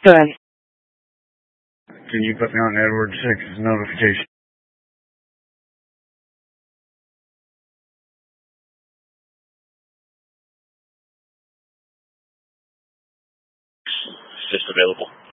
Good. Can you put me on Edward 6's notification? Just available.